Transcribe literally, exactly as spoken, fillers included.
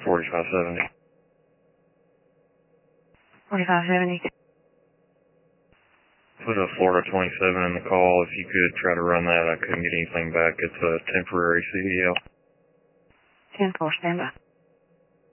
forty-five seventy. forty-five seventy. Put a Florida twenty-seven in the call. If you could try to run that, I couldn't get anything back. It's a temporary C D L. ten four, stand by.